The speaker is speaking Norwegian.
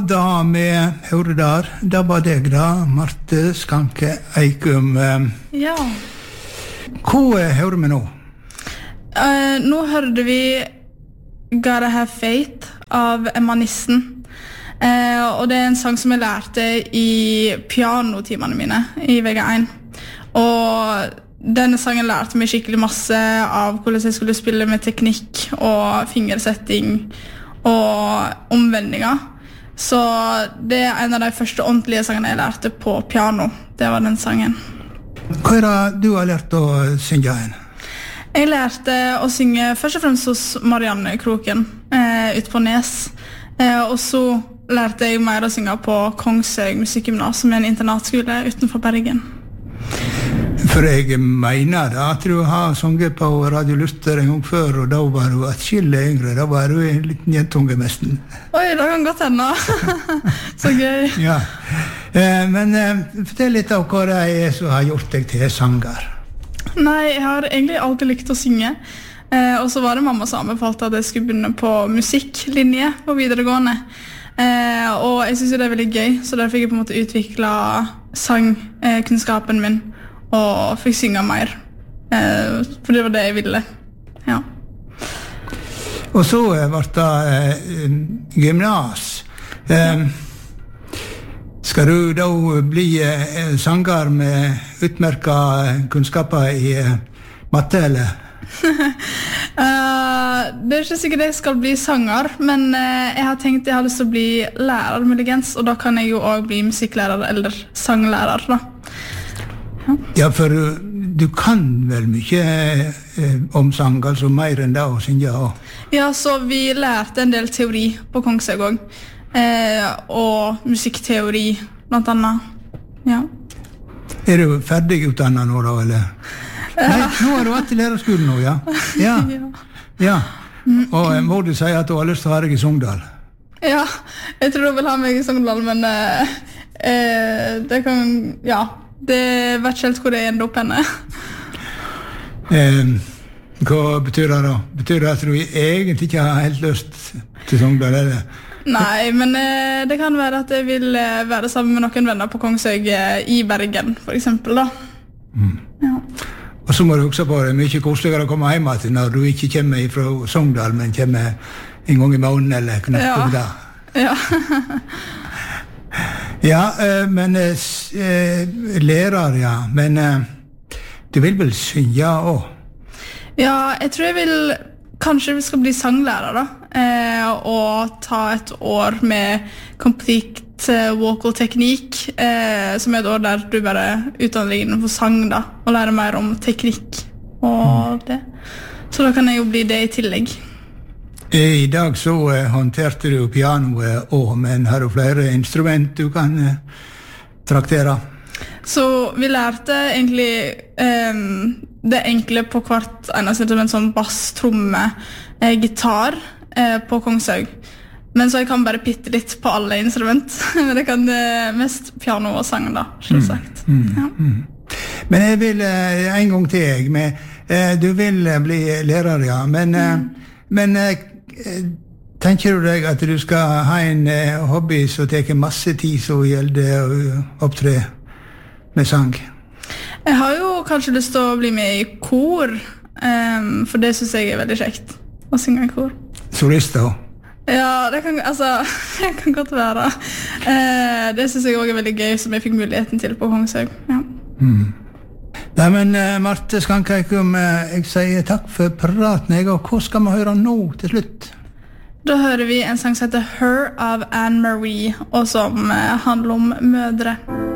da vi hørte der, da var deg da, Marte Skanke Eikum. Ja. Hva hører vi nå? Nå hørte vi Gotta Have Faith av Emma Nissen. Og det en sang som jeg lærte i pianotimene mine i VG1. Og denne sangen lærte meg skikkelig masse av hvordan jeg skulle spille med teknikk og fingersetting og omvendinger. Så det en av de første ordentlige sangene jeg lærte på piano. Det var den sangen. Hva det du har lært å synge en? Jeg lærte å synge først og fremst hos Marianne Kroken ut på Nes. Og så lærte jeg mer å synge på Kongsøy Musikkgymnas, som en internatskole utenfor Bergen. For jeg mener da at du har sunget på Radio Luster en gang før, og da var du atskillig yngre. Da var du en liten jentunge nesten. Oi, det kan godt hende. Så gøy. Ja. Men fortell litt av hva det som har gjort deg til sanger. Nei, jeg har egentlig alltid likt å synge. Og så var det mamma som anbefalte at jeg skulle begynne på musikklinje på videregående. Og jeg synes jo det veldig gøy, så derfor fikk jeg på en måte utviklet sangkunnskapen min og fikk synge mer, for det var det jeg ville. Ja. Og så ble det gymnas. Skal du da bli sanger med utmerket kunnskaper i matte, eller? Det ikke sikkert jeg skal bli sanger, men jeg har tenkt jeg har lyst til å bli lærer muligens, og da kan jeg jo også bli musikklærer eller sanglærer da. Ja, for du kan vel mye om sang, altså mer enn det å synge også. Ja, så vi lærte en del teori på Kongsøy også, og musikkteori blant annet. Ja. Du ferdig utdannet nå da, eller? Nei, nå har du vært i lærerskolen nå, ja. Ja. Ja. Og må du si at du har lyst til å ha deg i Sogndal? Ja, jeg tror du vil ha meg i Sogndal, men det kan, ja, det vet ikke helt hvor det ender opp henne. Hva betyr det da? Betyr det at du egentlig ikke har helt lyst til Sogndal, eller? Nei, men det kan være at jeg vil være sammen med noen venner på Kongsøy i Bergen, for eksempel da. Ja. Og så må du også på det mye koseligere å komme hjem til når du ikke kommer fra Sogndal, men kommer en gang i måneden eller knappt om det. Ja. Ja, men lærer, ja. Men du vil vel synge også? Ja, jeg tror jeg vil, kanskje vi skal bli sanglærer da, og ta et år med complete vocal teknikk, som er et år der du bare utdanner deg innenfor sang da, og lærer mer om teknikk og det. Så da kan jeg jo bli det i tillegg. I dag så håndterte du pianoet også, men har du flere instrument du kan traktere? Så vi lærte egentlig det enkle på hvert eneste instrument, som bass, tromme, gitar på Kongsøy. Men så jeg kan bare pitte litt på alle instrument. Men det kan mest piano og sang da, selvsagt. Ja. Men jeg vil en gang til jeg, du vil bli lærer, ja, men tenker du deg at du skal ha en hobby som tar masse tid som gjelder å opptre med sang? Jeg har jo kanskje lyst til å bli med i kor, for det synes jeg er veldig kjekt å synge i kor. Solist da? Ja, det kan godt være. Det synes jeg også er veldig gøy, som jeg fikk muligheten til på Kongsøy. Ja. Nei, men Marte Skanke Eikum, jeg sier takk for praten, og hva skal vi høre nå til slutt? Da hører vi en sang som heter Her av Anne Marie, og som handler om mødre.